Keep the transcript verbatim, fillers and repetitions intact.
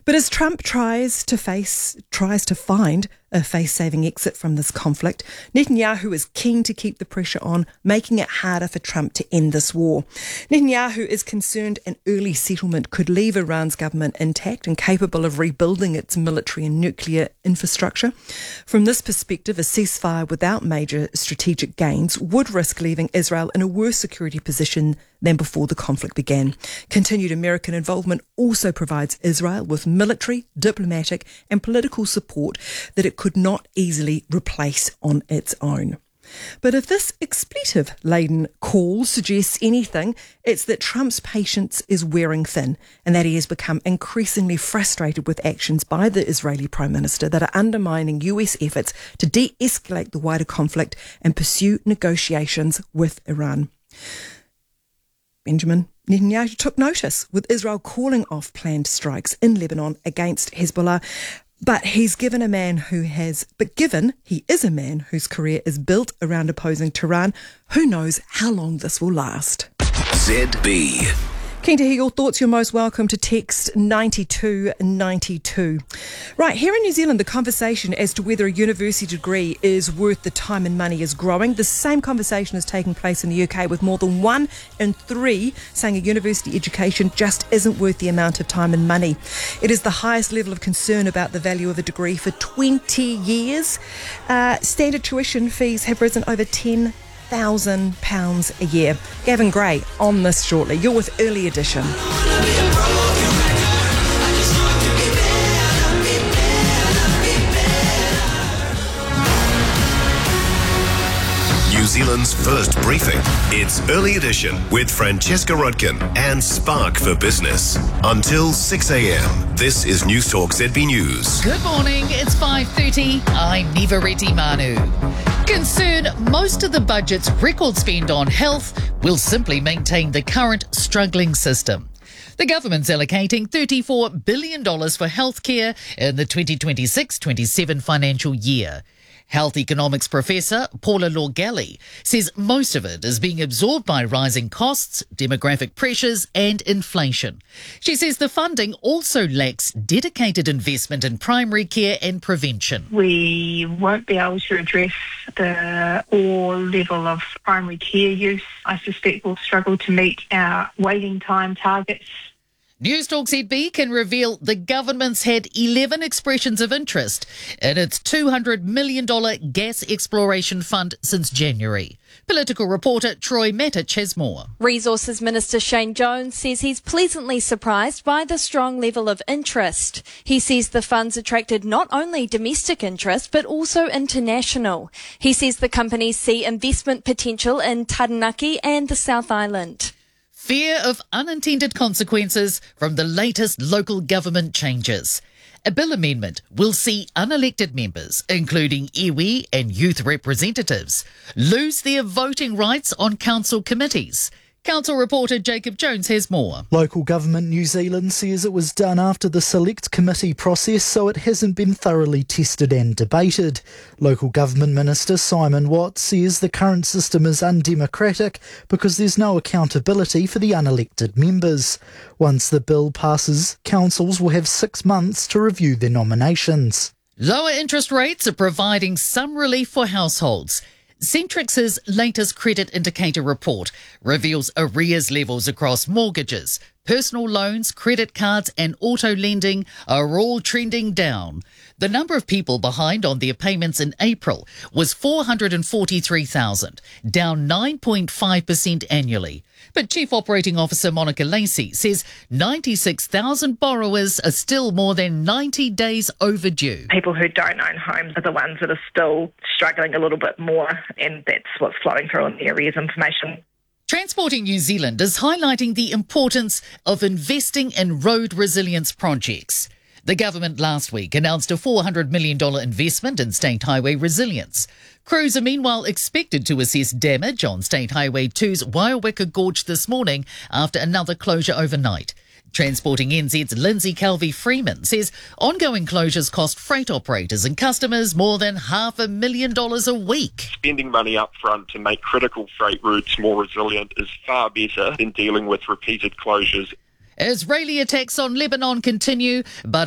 But as Trump tries to face, tries to find a face-saving exit from this conflict, Netanyahu is keen to keep the pressure on, making it harder for Trump to end this war. Netanyahu is concerned an early settlement could leave Iran's government intact and capable of rebuilding its military and nuclear infrastructure. From this perspective, a ceasefire without major strategic gains would risk leaving Israel in a worse security position than before the conflict began. Continued American involvement also provides Israel with military, diplomatic and political support that it could not easily replace on its own. But if this expletive-laden call suggests anything, it's that Trump's patience is wearing thin and that he has become increasingly frustrated with actions by the Israeli Prime Minister that are undermining U S efforts to de-escalate the wider conflict and pursue negotiations with Iran. Benjamin Netanyahu took notice with Israel calling off planned strikes in Lebanon against Hezbollah. But he's given a man who has, but given he is a man whose career is built around opposing Tehran, who knows how long this will last. Z B. Keen to hear your thoughts. You're most welcome to text ninety-two ninety-two. Right, here in New Zealand, the conversation as to whether a university degree is worth the time and money is growing. The same conversation is taking place in the U K, with more than one in three saying a university education just isn't worth the amount of time and money. It is the highest level of concern about the value of a degree for twenty years. Uh, standard tuition fees have risen over ten thousand pounds a year. Gavin Gray on this shortly. You're with Early Edition. New Zealand's first briefing. It's Early Edition with Francesca Rudkin and Spark for Business. Until six a.m, this is News Talk Z B News. Good morning, it's five thirty. I'm Niva Reti Manu. Concern most of the budget's record spend on health will simply maintain the current struggling system. The government's allocating thirty-four billion dollars for healthcare in the twenty twenty-six twenty-seven financial year. Health economics professor Paula Lorgelli says most of it is being absorbed by rising costs, demographic pressures and inflation. She says the funding also lacks dedicated investment in primary care and prevention. We won't be able to address the all level of primary care use. I suspect we'll struggle to meet our waiting time targets. News Talk Z B can reveal the government's had eleven expressions of interest in its two hundred million dollars gas exploration fund since January. Political reporter Troy Mattich has more. Resources Minister Shane Jones says he's pleasantly surprised by the strong level of interest. He says the fund's attracted not only domestic interest but also international. He says the companies see investment potential in Taranaki and the South Island. Fear of unintended consequences from the latest local government changes. A bill amendment will see unelected members, including iwi and youth representatives, lose their voting rights on council committees. Council reporter Jacob Jones has more. Local Government New Zealand says it was done after the select committee process, so it hasn't been thoroughly tested and debated. Local Government Minister Simon Watt says the current system is undemocratic because there's no accountability for the unelected members. Once the bill passes, councils will have six months to review their nominations. Lower interest rates are providing some relief for households. Centrix's latest credit indicator report reveals arrears levels across mortgages, personal loans, credit cards and auto lending are all trending down. The number of people behind on their payments in April was four hundred forty-three thousand, down nine point five percent annually. But Chief Operating Officer Monica Lacey says ninety-six thousand borrowers are still more than ninety days overdue. People who don't own homes are the ones that are still struggling a little bit more, and that's what's flowing through in the arrears information. Transporting New Zealand is highlighting the importance of investing in road resilience projects. The government last week announced a four hundred million dollars investment in state highway resilience. Crews are meanwhile expected to assess damage on State Highway two's Waiaweka Gorge this morning after another closure overnight. Transporting N Z's Lindsay Calvi-Freeman says ongoing closures cost freight operators and customers more than half a million dollars a week. Spending money up front to make critical freight routes more resilient is far better than dealing with repeated closures. Israeli attacks on Lebanon continue, but